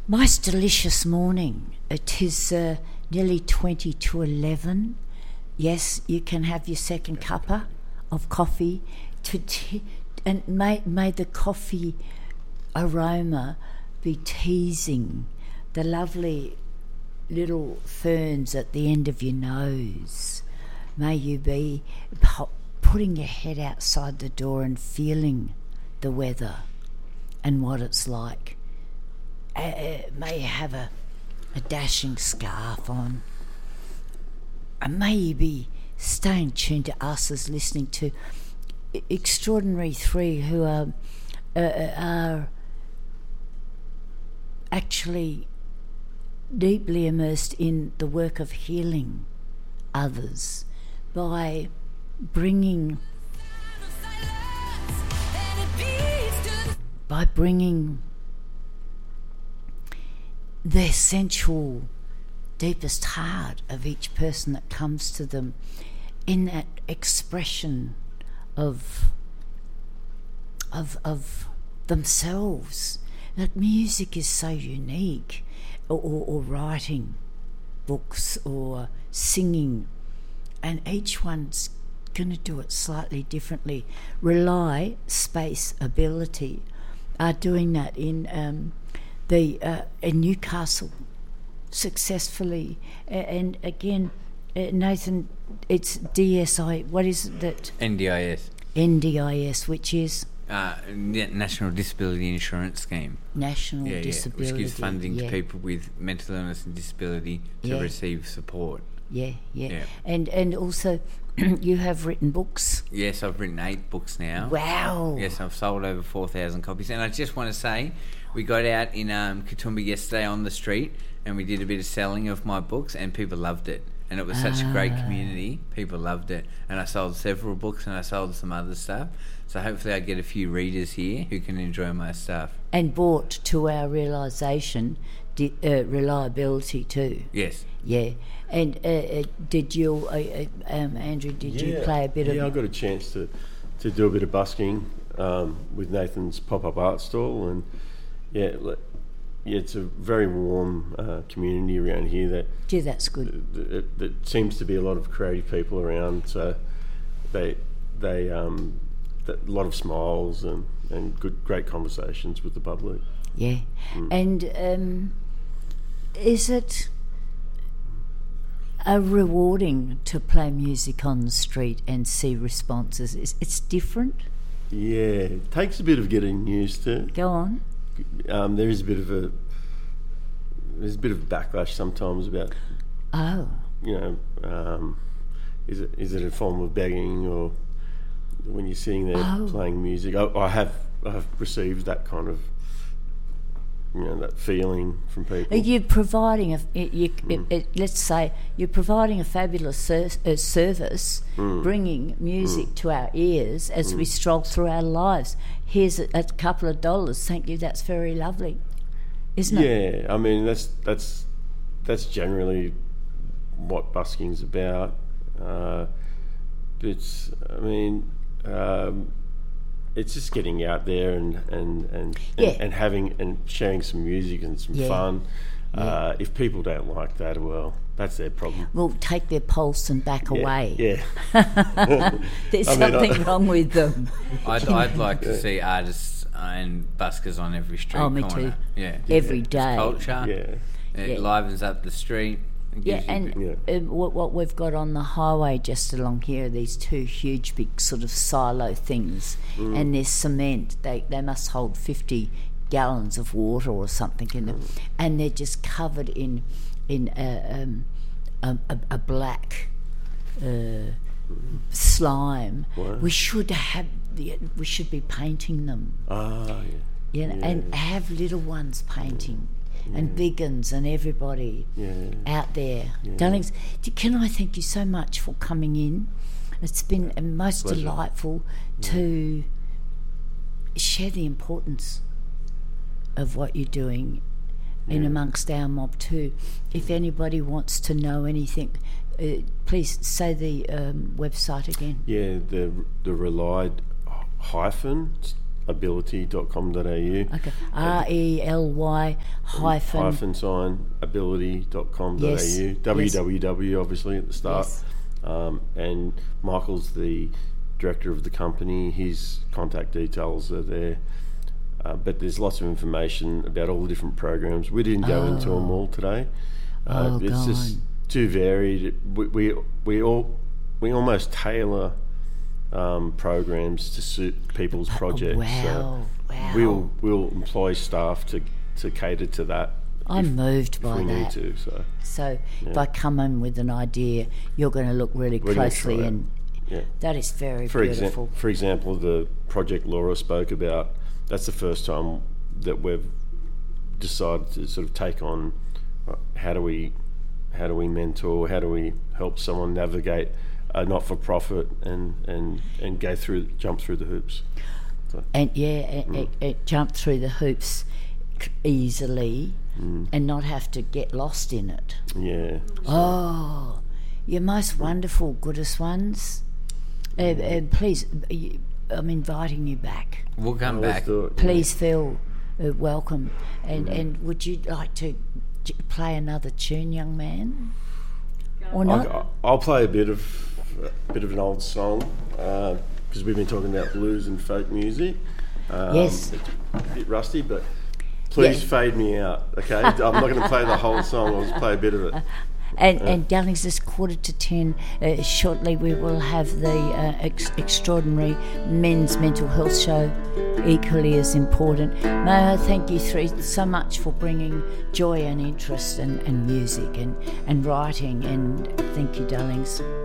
Most delicious morning. It is nearly 20 to 11. Yes, you can have your second cuppa of coffee and may the coffee aroma be teasing the lovely little ferns at the end of your nose. May you be putting your head outside the door and feeling the weather and what it's like. May you have a dashing scarf on. And may you be staying tuned to us as listening to Extraordinary Three, who are actually deeply immersed in the work of healing others by bringing the essential, deepest heart of each person that comes to them in that expression of themselves. Like, music is so unique, or writing books or singing, and each one's going to do it slightly differently. Rely, Space, Ability are doing that in Newcastle successfully, and again, Nathan, it's DSI. What is it that? NDIS, which is National Disability Insurance Scheme. National Disability, which gives funding to people with mental illness and disability to receive support. Yeah. And also, you have written books. Yes, I've written 8 books now. Wow. Yes, I've sold over 4,000 copies. And I just want to say, we got out in Katoomba yesterday on the street, and we did a bit of selling of my books, and people loved it. And it was such a great community. People loved it. And I sold several books, and I sold some other stuff. So hopefully I get a few readers here who can enjoy my stuff. And brought to our realisation reliability too. Yes. Yeah. And did you, Andrew, you play a bit of... Yeah, I got a chance to do a bit of busking with Nathan's pop-up art stall, and it's a very warm community around here. That's good. There seems to be a lot of creative people around, so they a lot of smiles and great conversations with the public. Yeah. And is it rewarding to play music on the street and see responses? It's different? Yeah, it takes a bit of getting used to. Go on. There's a bit of backlash sometimes about. Oh. Is it a form of begging, or when you're sitting there playing music? I have received that kind of, that feeling from people. You're providing let's say you're providing a fabulous service, bringing music to our ears as we stroll through our lives. Here's a couple of dollars. Thank you. That's very lovely, isn't it? Yeah, I mean that's generally what busking's about. It's just getting out there and having and sharing some music and some fun. If people don't like that, well, that's their problem. Well, take their pulse and back away. Yeah. There's something wrong with them. I'd like to see artists and buskers on every street corner. Me too. Yeah. Every day. It's culture. It livens up the street. What we've got on the highway just along here are these 2 huge big sort of silo things, and there's cement. They must hold 50 gallons of water or something in them, and they're just covered in a black slime. Wow. We should be painting them. And have little ones painting. And big uns and everybody out there. Darlings, can I thank you so much for coming in? It's been most delightful to share the importance of what you're doing in amongst our mob too. If anybody wants to know anything, please say the website again. Yeah, the Relied hyphen rely-ability.com.au. Okay. RELY hyphen. sign ability.com.au. Yes. www obviously at the start. Yes. And Michael's the director of the company. His contact details are there. But there's lots of information about all the different programs. We didn't go into them all today. It's just too varied. We almost tailor programs to suit people's projects. Wow. We'll employ staff to cater to that. I'm moved by if we that. need to. So if I come in with an idea, you're going to look really closely, and that is very beautiful. For example, the project Laura spoke about, that's the first time that we've decided to sort of take on how do we mentor, how do we help someone navigate a not-for-profit and jump through the hoops. So, and jump through the hoops easily and not have to get lost in it. Yeah. Oh, your most wonderful, goodest ones. Please, I'm inviting you back. We'll come back. Please feel welcome. And would you like to play another tune, young man? Or not? I'll play a bit of an old song because we've been talking about blues and folk music. Yes. It's a bit rusty, but please fade me out, okay? I'm not going to play the whole song. I'll just play a bit of it. And darlings, it's 9:45. Shortly we will have the extraordinary men's mental health show, equally as important. May I thank you three so much for bringing joy and interest and music and writing, and thank you, darlings.